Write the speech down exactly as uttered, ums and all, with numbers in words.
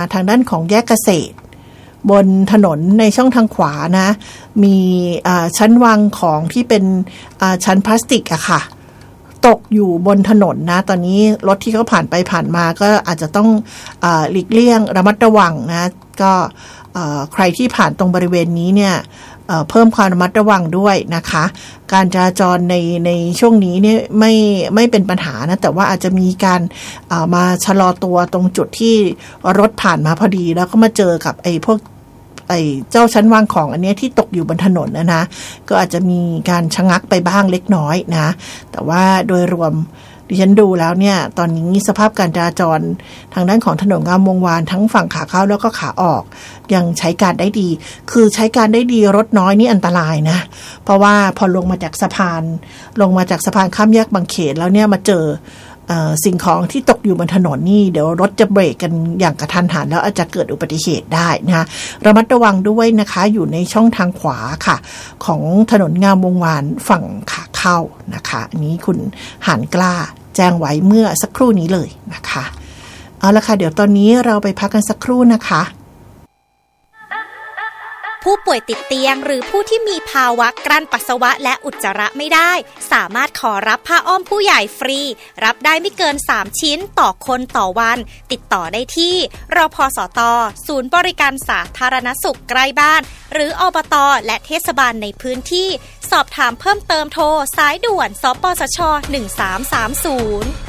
ทางด้านของแยกเกษตรบนถนนในช่องทางขวานะมีชั้นวางของที่เป็นชั้นพลาสติกอะค่ะตกอยู่บนถนนนะตอนนี้รถที่เขาผ่านไปผ่านมาก็อาจจะต้องอ่าหลีกเลี่ยงระมัดระวังนะก็ใครที่ผ่านตรงบริเวณนี้เนี่ยเอ่อเพิ่มความระมัดระวังด้วยนะคะการจราจรในในช่วงนี้เนี่ยไม่ไม่เป็นปัญหานะแต่ว่าอาจจะมีการมาชะลอตัวตรงจุดที่รถผ่านมาพอดีแล้วก็มาเจอกับไอ้พวกไอ้เจ้าชั้นวางของอันนี้ที่ตกอยู่บนถนนนะนะก็อาจจะมีการชะงักไปบ้างเล็กน้อยนะแต่ว่าโดยรวมดิฉันดูแล้วเนี่ยตอนนี้สภาพการจราจรทางด้านของถนนงามวงวานทั้งฝั่งขาเข้าแล้วก็ขาออกยังใช้การได้ดีคือใช้การได้ดีรถน้อยนี่อันตรายนะเพราะว่าพอลงมาจากสะพานลงมาจากสะพานข้ามแยกบางเขนแล้วเนี่ยมาเจอสิ่งของที่ตกอยู่บนถนนนี่เดี๋ยวรถจะเบรกกันอย่างกระทันหันแล้วอาจจะเกิดอุบัติเหตุได้นะคะระมัดระวังด้วยนะคะอยู่ในช่องทางขวาค่ะของถนนงามวงวานฝั่งขาเข้านะคะอันนี้คุณหานกล้าแจ้งไว้เมื่อสักครู่นี้เลยนะคะเอาละค่ะเดี๋ยวตอนนี้เราไปพักกันสักครู่นะคะผู้ป่วยติดเตียงหรือผู้ที่มีภาวะกลั้นปัสสาวะและอุจจาระไม่ได้สามารถขอรับผ้าอ้อมผู้ใหญ่ฟรีรับได้ไม่เกินสามชิ้นต่อคนต่อวันติดต่อได้ที่รพสตศูนย์บริการสาธารณสุขใกล้บ้านหรืออบตและเทศบาลในพื้นที่สอบถามเพิ่มเติมโทรสายด่วนสปสชหนึ่งสามสามศูนย์